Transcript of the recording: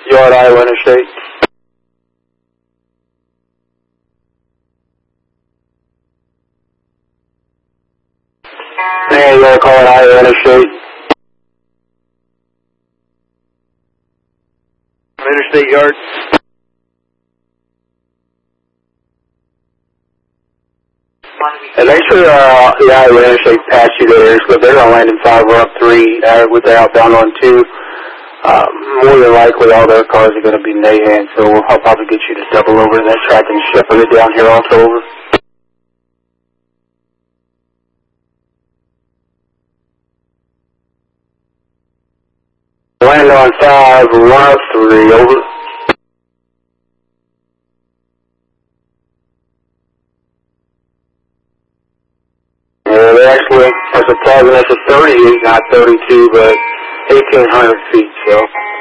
Yard Iowa Interstate. Hey, you're calling Iowa Interstate. Interstate Yard. And make sure the Iowa Interstate pass you there, but they're going to land in 5, we're up 3 with the outbound on 2. More than likely all their cars are going to be Nahan, so I'll probably get you to double over that track and ship it down here also over. Land on 5, run up 3, over. They're actually, as a target, that's a 38, not 32, but 1,800 feet, so.